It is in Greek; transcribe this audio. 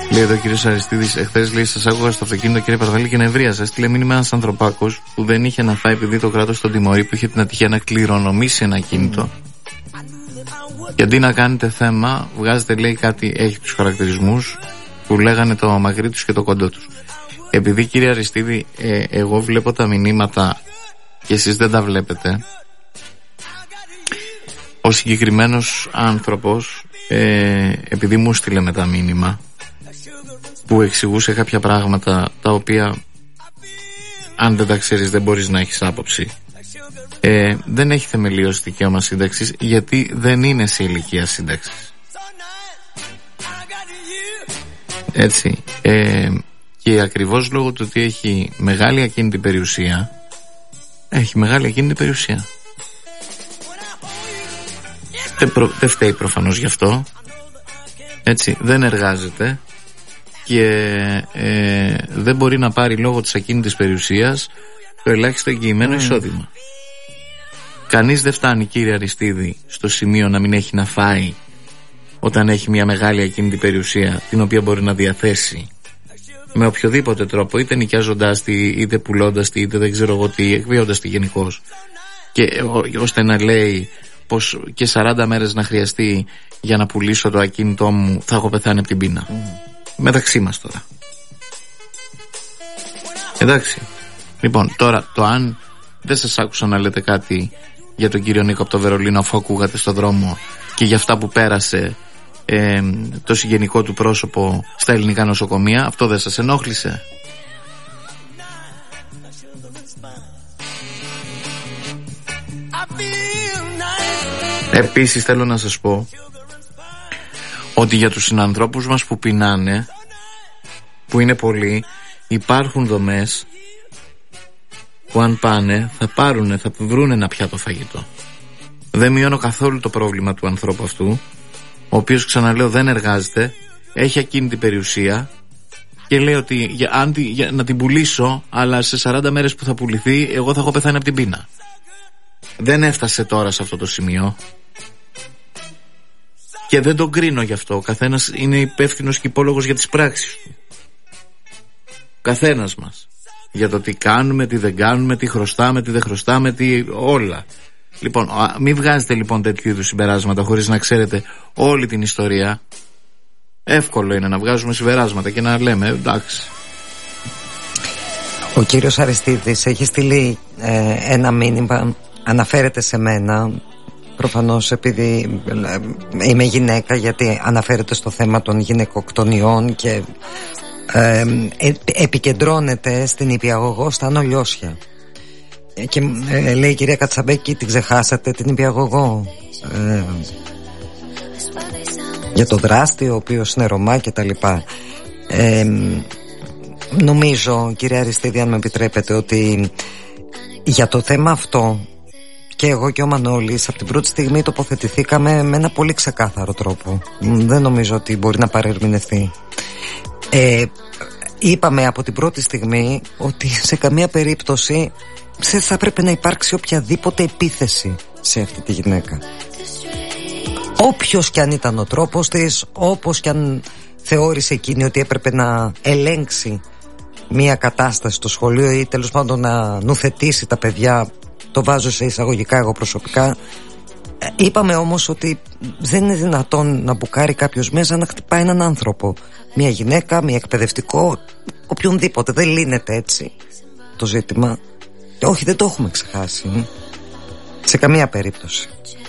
Λέει εδώ ο κύριος Αριστίδης, εχθές λέει σας άκουγα στο αυτοκίνητο κύριε Παρβαλή και νευρίασα. Έστειλε μήνυμα ένας ανθρωπάκος που δεν είχε να φάει επειδή το κράτος τον τιμωρεί, που είχε την ατυχία να κληρονομήσει ένα κίνητο. Και αντί να κάνετε θέμα, βγάζετε λέει κάτι, έχει τους χαρακτηρισμούς που λέγανε το μακρύ τους και το κοντό τους. Επειδή κύριε Αριστίδη, εγώ βλέπω τα μηνύματα και εσείς δεν τα βλέπετε. Ο συγκεκριμένος άνθρωπος, επειδή μου στείλε μετά μήνυμα που εξηγούσε κάποια πράγματα τα οποία αν δεν τα ξέρεις δεν μπορείς να έχεις άποψη, δεν έχει θεμελιώσει δικαίωμα σύνταξης, γιατί δεν είναι σε ηλικία σύνταξης. Έτσι. Και ακριβώς λόγω του ότι έχει μεγάλη ακίνητη περιουσία, δεν φταίει προφανώς γι' αυτό. Έτσι, δεν εργάζεται και δεν μπορεί να πάρει λόγω της ακίνητης περιουσίας το ελάχιστο εγγυημένο εισόδημα. Κανείς δεν φτάνει, κύριε Αριστίδη, στο σημείο να μην έχει να φάει όταν έχει μια μεγάλη ακίνητη περιουσία την οποία μπορεί να διαθέσει με οποιοδήποτε τρόπο, είτε νοικιάζοντάς τη, είτε πουλώντας τη, είτε δεν ξέρω εγώ τι, εκβίοντας τη γενικώς, και ώστε να λέει πως και 40 μέρες να χρειαστεί για να πουλήσω το ακίνητό μου θα έχω πεθάνει από την πείνα. Μεταξύ μας τώρα. Εντάξει. Λοιπόν, τώρα το αν δεν σας άκουσα να λέτε κάτι για τον κύριο Νίκο από το Βερολίνο, αφού ακούγατε στο δρόμο και για αυτά που πέρασε το συγγενικό του πρόσωπο στα ελληνικά νοσοκομεία, αυτό δεν σας ενόχλησε? Επίσης θέλω να σας πω ότι για τους συνανθρώπους μας που πεινάνε, που είναι πολλοί, υπάρχουν δομές που αν πάνε θα βρουν ένα πιάτο φαγητό. Δεν μειώνω καθόλου το πρόβλημα του ανθρώπου αυτού, ο οποίος, ξαναλέω, δεν εργάζεται, έχει ακίνητη περιουσία και λέει ότι να την πουλήσω, αλλά σε 40 μέρες που θα πουληθεί εγώ θα έχω πεθάνει από την πείνα. Δεν έφτασε τώρα σε αυτό το σημείο και δεν τον κρίνω γι' αυτό. Ο καθένας είναι υπεύθυνος και υπόλογος για τις πράξεις του. Ο καθένας μας, για το τι κάνουμε, τι δεν κάνουμε, τι χρωστάμε, τι δεν χρωστάμε, τι όλα. Λοιπόν, μην βγάζετε λοιπόν τέτοιου είδους συμπεράσματα χωρίς να ξέρετε όλη την ιστορία. Εύκολο είναι να βγάζουμε συμπεράσματα και να λέμε εντάξει. Ο κύριος Αριστίδης έχει στείλει ένα μήνυμα, αναφέρεται σε μένα, προφανώς επειδή είμαι γυναίκα, γιατί αναφέρεται στο θέμα των γυναικοκτονιών και επικεντρώνεται στην υπηαγωγό στα Νολιώσια. Και λέει η κυρία Κατσαμπέκη, την ξεχάσατε την υπηαγωγό, για το δράστη ο οποίος είναι Ρωμά και τα λοιπά. Νομίζω, κύριε Αριστίδη, αν με επιτρέπετε, ότι για το θέμα αυτό και εγώ και ο Μανώλης από την πρώτη στιγμή τοποθετηθήκαμε με ένα πολύ ξεκάθαρο τρόπο. Δεν νομίζω ότι μπορεί να παρερμηνευτεί. Είπαμε από την πρώτη στιγμή ότι σε καμία περίπτωση θα πρέπει να υπάρξει οποιαδήποτε επίθεση σε αυτή τη γυναίκα. Όποιος κι αν ήταν ο τρόπος της, όπως κι αν θεώρησε εκείνη ότι έπρεπε να ελέγξει μία κατάσταση στο σχολείο ή τέλος πάντων να νουθετήσει τα παιδιά, το βάζω σε εισαγωγικά εγώ προσωπικά. Είπαμε όμως ότι δεν είναι δυνατόν να μπουκάρει κάποιος μέσα να χτυπάει έναν άνθρωπο, μία γυναίκα, μία εκπαιδευτικό, οποιονδήποτε. Δεν λύνεται έτσι το ζήτημα. Όχι, δεν το έχουμε ξεχάσει σε καμία περίπτωση.